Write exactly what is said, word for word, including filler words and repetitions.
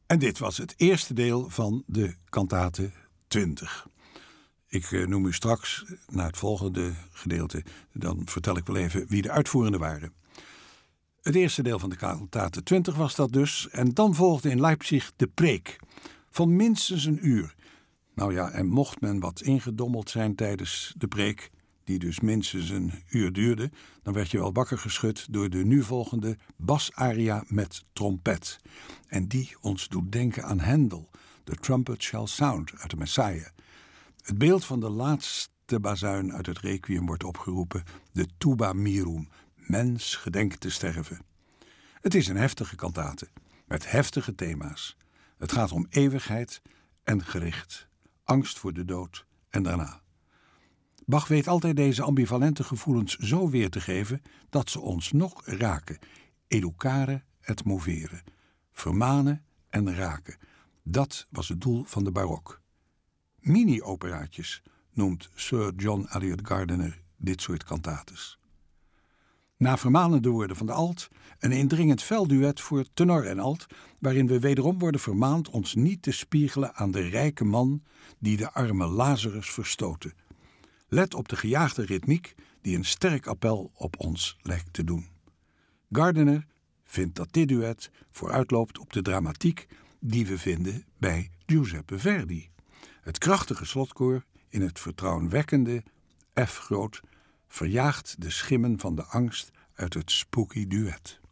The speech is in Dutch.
En dit was het eerste deel van de kantate twintig. Ik uh, noem u straks, na het volgende gedeelte, dan vertel ik wel even wie de uitvoerenden waren. Het eerste deel van de kantate twintig was dat dus. En dan volgde in Leipzig de preek. Van minstens een uur. Nou ja, en mocht men wat ingedommeld zijn tijdens de preek, die dus minstens een uur duurde, dan werd je wel wakker geschud door de nu volgende basaria met trompet. En die ons doet denken aan Handel, The Trumpet Shall Sound uit de Messiah. Het beeld van de laatste bazuin uit het requiem wordt opgeroepen, de Tuba Mirum, mens gedenkt te sterven. Het is een heftige kantate, met heftige thema's. Het gaat om eeuwigheid en gericht, angst voor de dood en daarna. Bach weet altijd deze ambivalente gevoelens zo weer te geven dat ze ons nog raken. Educare et movere. Vermanen en raken. Dat was het doel van de barok. Mini-operaatjes noemt Sir John Eliot Gardiner dit soort kantates. Na vermanende woorden van de alt, een indringend veldduet voor tenor en alt, waarin we wederom worden vermaand ons niet te spiegelen aan de rijke man die de arme Lazarus verstootte. Let op de gejaagde ritmiek die een sterk appel op ons lijkt te doen. Gardiner vindt dat dit duet vooruitloopt op de dramatiek die we vinden bij Giuseppe Verdi. Het krachtige slotkoor in het vertrouwenwekkende F groot verjaagt de schimmen van de angst uit het spooky duet.